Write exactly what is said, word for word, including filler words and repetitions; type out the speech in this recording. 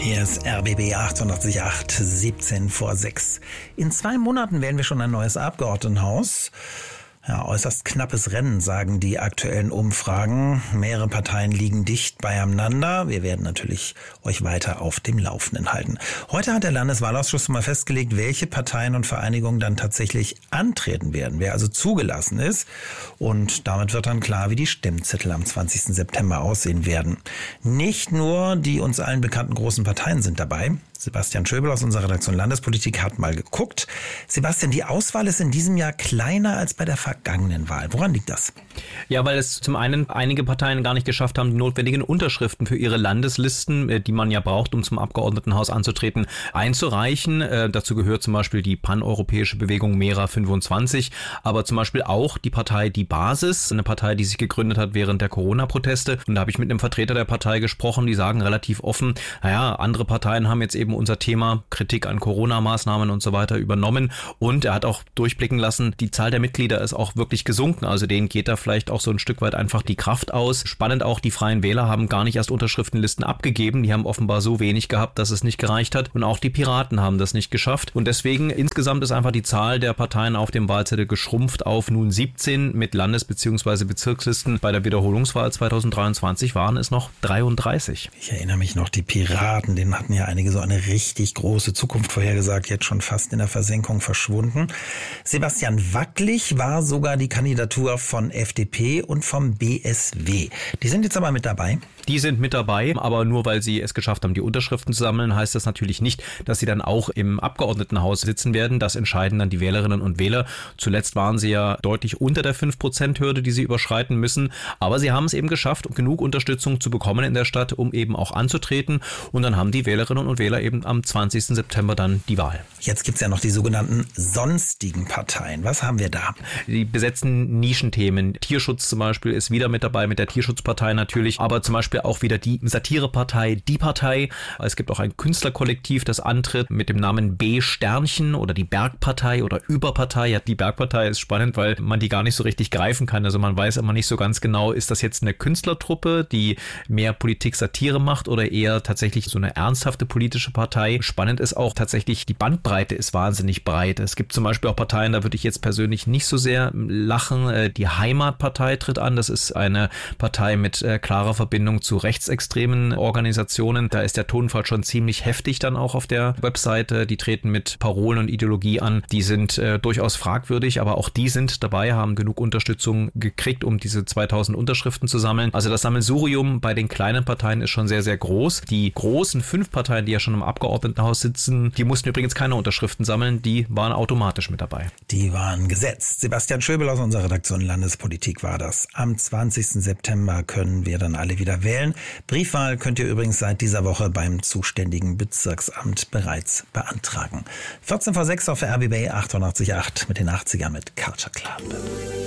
Hier ist R B B achtundachtzig Komma acht, siebzehn vor sechs. In zwei Monaten wählen wir schon ein neues Abgeordnetenhaus. Ja, äußerst knappes Rennen, sagen die aktuellen Umfragen. Mehrere Parteien liegen dicht beieinander. Wir werden natürlich euch weiter auf dem Laufenden halten. Heute hat der Landeswahlausschuss mal festgelegt, welche Parteien und Vereinigungen dann tatsächlich antreten werden, wer also zugelassen ist. Und damit wird dann klar, wie die Stimmzettel am zwanzigsten September aussehen werden. Nicht nur die uns allen bekannten großen Parteien sind dabei. Sebastian Schöbel aus unserer Redaktion Landespolitik hat mal geguckt. Sebastian, die Auswahl ist in diesem Jahr kleiner als bei der vergangenen Wahl. Woran liegt das? Ja, weil es zum einen einige Parteien gar nicht geschafft haben, die notwendigen Unterschriften für ihre Landeslisten, die man ja braucht, um zum Abgeordnetenhaus anzutreten, einzureichen. Äh, dazu gehört zum Beispiel die paneuropäische Bewegung Mera fünfundzwanzig, aber zum Beispiel auch die Partei Die Basis, eine Partei, die sich gegründet hat während der Corona-Proteste. Und da habe ich mit einem Vertreter der Partei gesprochen, die sagen relativ offen, naja, andere Parteien haben jetzt eben unser Thema Kritik an Corona-Maßnahmen und so weiter übernommen. Und er hat auch durchblicken lassen, die Zahl der Mitglieder ist auch wirklich gesunken. Also denen geht da vielleicht auch so ein Stück weit einfach die Kraft aus. Spannend auch, die Freien Wähler haben gar nicht erst Unterschriftenlisten abgegeben. Die haben offenbar so wenig gehabt, dass es nicht gereicht hat. Und auch die Piraten haben das nicht geschafft. Und deswegen insgesamt ist einfach die Zahl der Parteien auf dem Wahlzettel geschrumpft auf nun siebzehn. Mit Landes- bzw. Bezirkslisten bei der Wiederholungswahl zweitausenddreiundzwanzig waren es noch dreiunddreißig. Ich erinnere mich noch, die Piraten, denen hatten ja einige so eine richtig große Zukunft vorhergesagt, jetzt schon fast in der Versenkung verschwunden. Sebastian, wackelig war sogar die Kandidatur von F D P und vom B S W. Die sind jetzt aber mit dabei. Die sind mit dabei, aber nur weil sie es geschafft haben, die Unterschriften zu sammeln, heißt das natürlich nicht, dass sie dann auch im Abgeordnetenhaus sitzen werden. Das entscheiden dann die Wählerinnen und Wähler. Zuletzt waren sie ja deutlich unter der fünf Prozent Hürde, die sie überschreiten müssen. Aber sie haben es eben geschafft, genug Unterstützung zu bekommen in der Stadt, um eben auch anzutreten. Und dann haben die Wählerinnen und Wähler eben am zwanzigsten September dann die Wahl. Jetzt gibt es ja noch die sogenannten sonstigen Parteien. Was haben wir da? Die besetzen Nischenthemen. Tierschutz zum Beispiel ist wieder mit dabei, mit der Tierschutzpartei natürlich, aber zum Beispiel auch wieder die Satirepartei, die Partei. Es gibt auch ein Künstlerkollektiv, das antritt mit dem Namen B-Sternchen oder die Bergpartei oder Überpartei. Ja, die Bergpartei ist spannend, weil man die gar nicht so richtig greifen kann. Also man weiß immer nicht so ganz genau, ist das jetzt eine Künstlertruppe, die mehr Politik-Satire macht oder eher tatsächlich so eine ernsthafte politische Partei. Spannend ist auch tatsächlich, die Bandbreite ist wahnsinnig breit. Es gibt zum Beispiel auch Parteien, da würde ich jetzt persönlich nicht so sehr lachen. Die Heimatpartei tritt an. Das ist eine Partei mit äh, klarer Verbindung zu rechtsextremen Organisationen. Da ist der Tonfall schon ziemlich heftig dann auch auf der Webseite. Die treten mit Parolen und Ideologie an. Die sind äh, durchaus fragwürdig, aber auch die sind dabei, haben genug Unterstützung gekriegt, um diese zweitausend Unterschriften zu sammeln. Also das Sammelsurium bei den kleinen Parteien ist schon sehr, sehr groß. Die großen fünf Parteien, die ja schon im Abgeordnetenhaus sitzen, die mussten übrigens keine Unterschriften sammeln. Die waren automatisch mit dabei. Die waren gesetzt. Sebastian Schöbel aus unserer Redaktion Landespolitik war das. Am zwanzigsten September können wir dann alle wieder wählen. Briefwahl könnt ihr übrigens seit dieser Woche beim zuständigen Bezirksamt bereits beantragen. vierzehn vor sechs auf R B B achtundachtzig Komma acht mit den achtzigern mit Culture Club.